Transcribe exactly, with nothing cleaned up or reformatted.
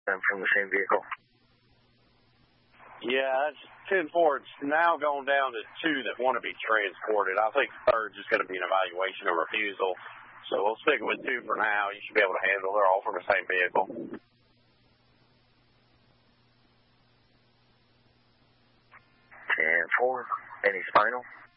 from the same vehicle. Yeah, that's ten four. It's now gone down to two that want to be transported. I think third is going to be an evaluation of refusal. So we'll stick with two for now. You should be able to handle. They're all from the same vehicle. ten four. Any spinal?